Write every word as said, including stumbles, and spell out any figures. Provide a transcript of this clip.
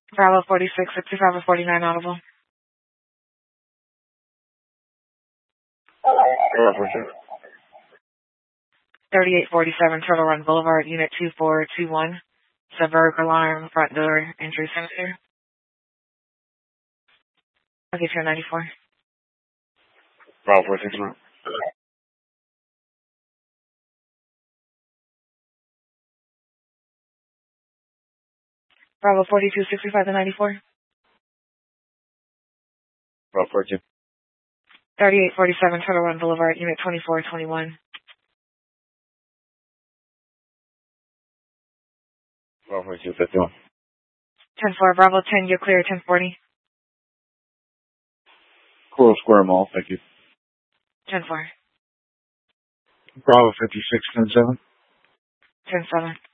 Bravo forty-six sixty-five or forty-nine audible. thirty-eight forty-seven Turtle Run Boulevard, Unit two four two one. Suburb alarm, front door, entry sensor. I'll get you a ninety-four. Bravo four six one. Bravo forty-two sixty-five to ninety-four. Bravo four two. thirty-eight forty-seven Turtle Run Boulevard, Unit twenty-four twenty-one. Bravo four two fifty-one. ten four, Bravo ten, you're clear, ten forty. Coral Square Mall, thank you. ten four. Bravo fifty-six ten seven. ten seven.